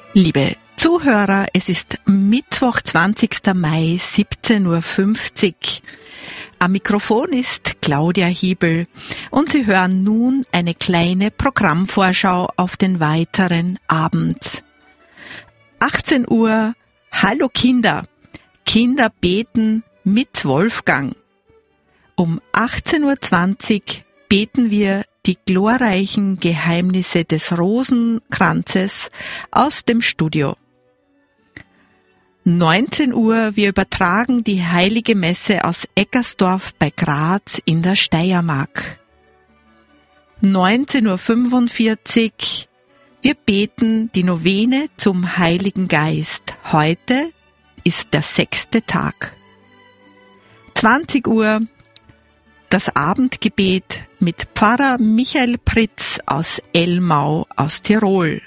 Liebe Zuhörer, es ist Mittwoch, 20. Mai, 17.50 Uhr. Am Mikrofon ist Claudia Hiebel und Sie hören nun eine kleine Programmvorschau auf den weiteren Abend. 18 Uhr, Hallo Kinder, Kinder beten mit Wolfgang. Um 18.20 Uhr beten wir die glorreichen Geheimnisse des Rosenkranzes aus dem Studio. 19 Uhr, wir übertragen die Heilige Messe aus Eckersdorf bei Graz in der Steiermark. 19.45 Uhr, wir beten die Novene zum Heiligen Geist. Heute ist der 6. Tag. 20 Uhr, das Abendgebet mit Pfarrer Michael Pritz aus Elmau aus Tirol.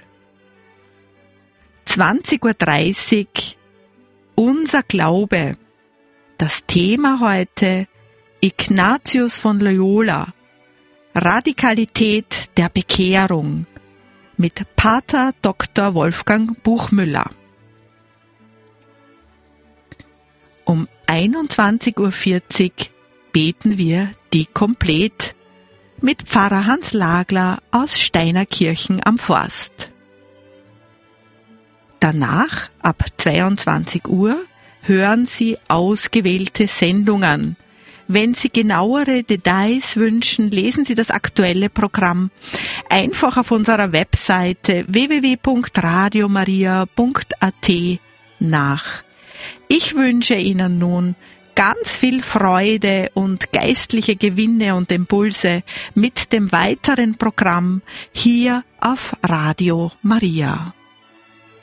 20.30 Uhr, unser Glaube. Das Thema heute, Ignatius von Loyola, Radikalität der Bekehrung mit Pater Dr. Wolfgang Buchmüller. Um 21.40 Uhr beten wir die Komplett mit Pfarrer Hans Lagler aus Steinerkirchen am Forst. Danach, ab 22 Uhr, hören Sie ausgewählte Sendungen. Wenn Sie genauere Details wünschen, lesen Sie das aktuelle Programm einfach auf unserer Webseite www.radiomaria.at nach. Ich wünsche Ihnen nun ganz viel Freude und geistliche Gewinne und Impulse mit dem weiteren Programm hier auf Radio Maria.